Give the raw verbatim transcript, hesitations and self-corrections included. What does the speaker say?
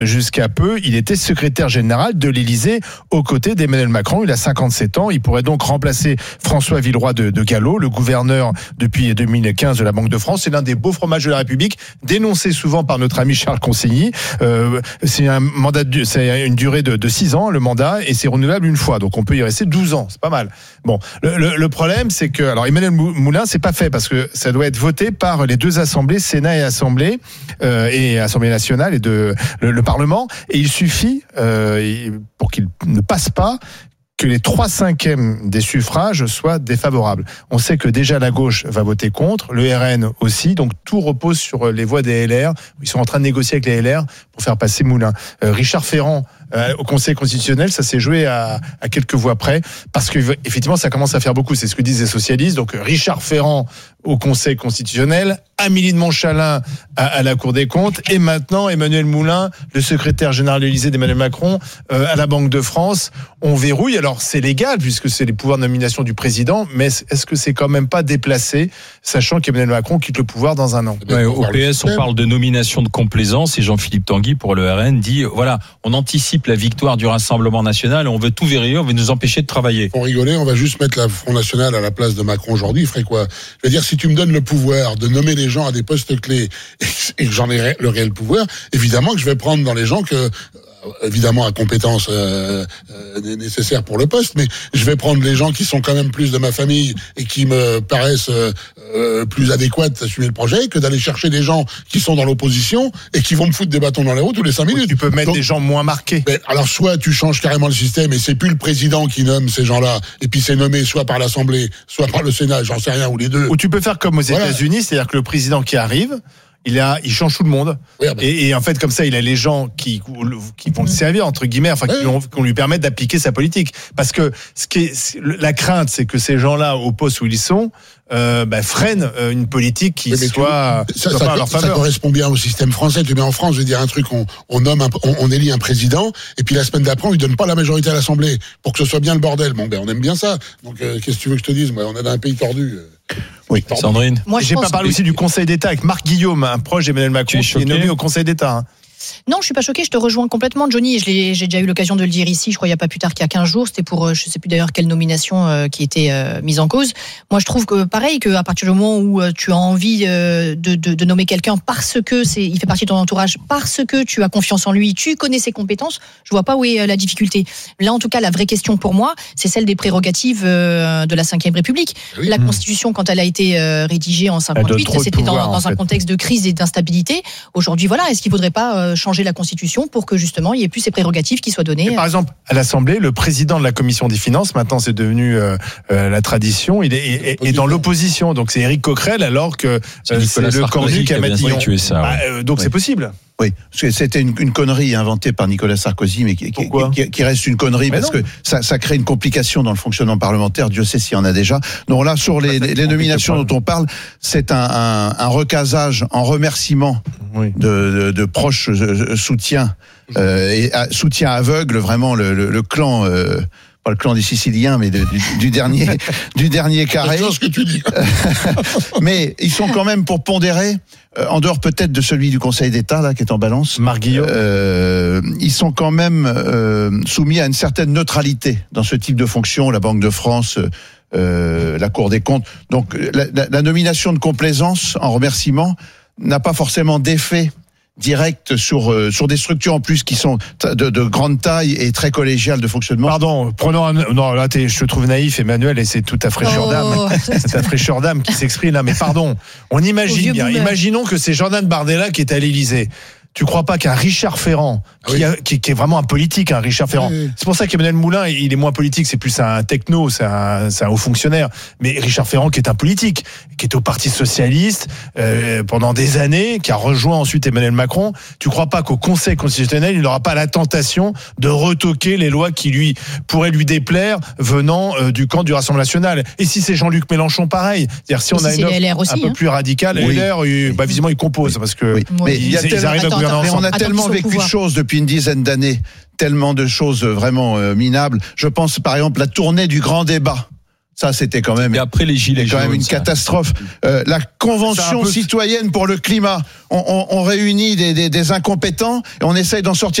jusqu'à peu, il était secrétaire général de l'Élysée aux côtés d'Emmanuel Macron. Il a cinquante-sept ans. Il pourrait donc remplacer François Villeroy de, de Gallo, le gouverneur depuis deux mille quinze de la Banque de France. C'est l'un des beaux fromages de la République, dénoncé souvent par notre ami Charles Consigny. Euh, c'est un mandat, de, c'est une durée de, de six ans, le mandat, et c'est renouvelable une fois. Donc on peut y rester douze ans. C'est pas mal. Bon, le, le, le problème, c'est que, alors Emmanuel Moulin, c'est pas fait parce que ça doit être voté par les deux assemblées, Sénat et Assemblée, euh, et Assemblée nationale et de le, le Parlement, et il suffit, euh, pour qu'il ne passe pas, que les trois cinquièmes des suffrages soient défavorables. On sait que déjà la gauche va voter contre, le R N aussi, donc tout repose sur les voix des L R. Ils sont en train de négocier avec les L R pour faire passer Moulin. Euh, Richard Ferrand, euh, au Conseil constitutionnel, ça s'est joué à, à quelques voix près, parce que effectivement ça commence à faire beaucoup, c'est ce que disent les socialistes. Donc Richard Ferrand au Conseil constitutionnel, Amélie de Montchalin à, à la Cour des comptes, et maintenant Emmanuel Moulin, le secrétaire général de l'Élysée d'Emmanuel Macron, euh, à la Banque de France. On verrouille. Alors c'est légal puisque c'est les pouvoirs de nomination du président, mais est-ce que c'est quand même pas déplacé, sachant qu'Emmanuel Macron quitte le pouvoir dans un an? Ouais, au P S, on parle de nomination de complaisance, et Jean-Philippe Tanguy pour le R N dit voilà, on anticipe la victoire du Rassemblement national, on veut tout verrouiller, on veut nous empêcher de travailler. Pour rigoler, on va juste mettre la Front National à la place de Macron aujourd'hui. Il ferait quoi? Je veux dire, si tu me donnes le pouvoir de nommer les gens à des postes clés et que j'en ai le réel pouvoir, évidemment que je vais prendre dans les gens que, évidemment à compétences euh, euh, nécessaires pour le poste, mais je vais prendre les gens qui sont quand même plus de ma famille et qui me paraissent euh, euh, plus adéquates à assumer le projet, que d'aller chercher des gens qui sont dans l'opposition et qui vont me foutre des bâtons dans les roues tous les cinq minutes. Tu peux mettre Donc, des gens moins marqués. Mais alors soit tu changes carrément le système et c'est plus le président qui nomme ces gens-là, et puis c'est nommé soit par l'Assemblée, soit par le Sénat, j'en sais rien, ou les deux. Ou tu peux faire comme aux Voilà. États-Unis, c'est-à-dire que le président qui arrive, il a, il change tout le monde. Oui, ah ben. et, et en fait, comme ça, il a les gens qui, qui vont le servir, entre guillemets, enfin, qui Oui. vont, qu'on lui permettent d'appliquer sa politique. Parce que ce qui est, la crainte, c'est que ces gens-là, au poste où ils sont, euh, bah, freinent une politique qui Oui, soit, ça, soit ça, pas à leur ça faveur. correspond bien au système français. Tu mets en France, je veux dire un truc, on, on nomme, un, on, on élit un président, et puis la semaine d'après, on lui donne pas la majorité à l'Assemblée pour que ce soit bien le bordel. Bon, ben on aime bien ça. Donc, euh, qu'est-ce que tu veux que je te dise? Moi, on est dans un pays tordu. Oui, Sandrine. Moi, je j'ai pense pas parlé que... aussi du Conseil d'État avec Marc Guillaume, un proche d'Emmanuel Macron, qui est nommé au Conseil d'État. Hein. Non, je suis pas choquée, je te rejoins complètement, Johnny. Je l'ai, j'ai déjà eu l'occasion de le dire ici, je crois il y a pas plus tard qu'il y a quinze jours, c'était pour, je sais plus d'ailleurs quelle nomination euh, qui était euh, mise en cause. Moi, je trouve que pareil, qu'à partir du moment où euh, tu as envie euh, de, de, de nommer quelqu'un parce que c'est, il fait partie de ton entourage, parce que tu as confiance en lui, tu connais ses compétences, je vois pas où est euh, la difficulté. Là, en tout cas, la vraie question pour moi, c'est celle des prérogatives euh, de la cinquième République. Oui. La Constitution, quand elle a été euh, rédigée en cinquante-huit, c'était pouvoir, dans, dans en un fait. contexte de crise et d'instabilité. Aujourd'hui, voilà, est-ce qu'il faudrait pas euh, changer la Constitution pour que justement il n'y ait plus ces prérogatives qui soient données? Et par exemple, à l'Assemblée, le président de la Commission des Finances, maintenant c'est devenu euh, euh, la tradition, il est, est, est dans l'opposition. Donc c'est Éric Coquerel, alors que euh, c'est, c'est le Cornu qui a Matillon. Ça, ouais. Bah, euh, donc oui. c'est possible. Oui, parce que c'était une, une connerie inventée par Nicolas Sarkozy, mais qui, qui, qui, qui reste une connerie mais parce non. que ça, ça crée une complication dans le fonctionnement parlementaire. Dieu sait s'il y en a déjà. Donc là, sur les, les, les nominations dont on parle, c'est un, un, un recasage en remerciement oui. de, de, de proches soutiens, euh, et à, soutien aveugle, vraiment le, le, le clan. Euh, pas le clan des Siciliens, mais de, du, du dernier, du dernier carré. C'est ce que tu dis. Mais ils sont quand même pour pondérer, euh, en dehors peut-être de celui du Conseil d'État là qui est en balance. Marc Guillaume. Euh, ils sont quand même euh, soumis à une certaine neutralité dans ce type de fonction. La Banque de France. Euh, la Cour des comptes. Donc la, la, la nomination de complaisance en remerciement n'a pas forcément d'effet direct sur euh, sur des structures en plus qui sont t- de, de grande taille et très collégiales de fonctionnement. Pardon, prenons un... non là t'es, je te trouve naïf, Emmanuel, et c'est toute ta fraîcheur Oh. d'âme, c'est ta fraîcheur d'âme qui s'exprime là. Mais pardon, on imagine bien, imaginons que c'est Jordan Bardella qui est à l'Élysée. Tu crois pas qu'un Richard Ferrand, qui, oui. a, qui, qui est vraiment un politique, un Richard Ferrand. Oui, oui. C'est pour ça qu'Emmanuel Moulin, il est moins politique, c'est plus un techno, c'est un, c'est un haut fonctionnaire. Mais Richard Ferrand, qui est un politique, qui est au Parti socialiste euh, pendant des années, qui a rejoint ensuite Emmanuel Macron. Tu crois pas qu'au Conseil constitutionnel, il n'aura pas la tentation de retoquer les lois qui lui pourraient lui déplaire venant euh, du camp du Rassemblement national. Et si c'est Jean-Luc Mélenchon, pareil. C'est-à-dire si on a une offre aussi, un peu hein. plus radicale, oui. L R, il, bah, visiblement, il compose parce que oui. mais il, il, ils arrivent à gouverner ensemble. On a tellement vécu de choses depuis une dizaine d'années, tellement de choses vraiment euh, minables. Je pense par exemple la tournée du grand débat Ça, c'était quand même. Et après les gilets quand jaunes, même une ça. catastrophe. Euh, la convention peu... citoyenne pour le climat. On, on, on réunit des, des, des incompétents et on essaye d'en sortir.